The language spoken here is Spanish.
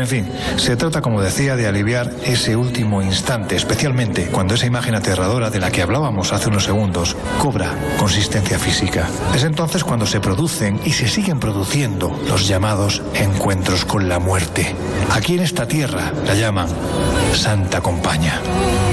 En fin, se trata, como decía, de aliviar ese último instante, especialmente cuando esa imagen aterradora de la que hablábamos hace unos segundos cobra consistencia física. Es entonces cuando se producen y se siguen produciendo los llamados encuentros con la muerte. Aquí en esta tierra la llaman Santa Compaña.